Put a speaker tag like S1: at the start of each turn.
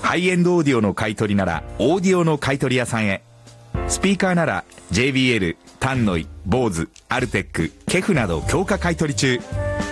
S1: ハイエンドオーディオの買い取りならオーディオの買い取り屋さんへ。スピーカーなら JBL、タンノイ、ボーズ、アルテック、ケフなど強化買い取り中。